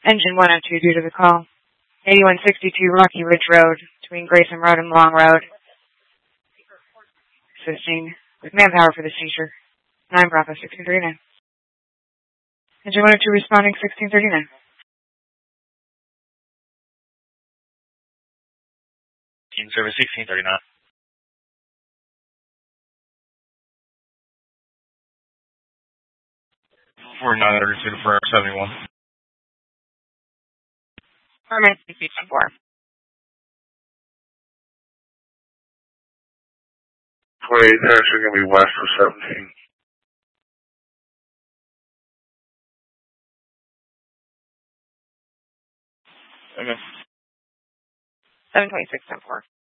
Engine 102 due to the call. 8162 Rocky Ridge Road, between Grayson Road and Long Road. Assisting with manpower for the seizure. 9 Bravo 1639. Engine 102 responding 1639. Team Service 1639. For 932 for 71. Permit 4. They're actually going to be west of 17. Okay. 726 10-4.